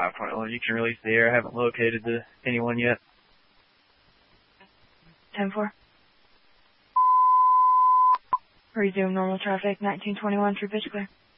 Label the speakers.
Speaker 1: 5.1, you can release the air. I haven't located anyone yet.
Speaker 2: 10-4. Resume normal traffic, 1921, true pitch clear.